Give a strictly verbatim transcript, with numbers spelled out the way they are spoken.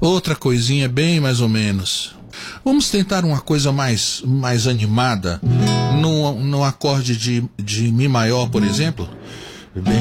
Outra coisinha bem mais ou menos. Vamos tentar uma coisa mais, mais animada, no, no acorde de, de Mi maior, por exemplo. Bem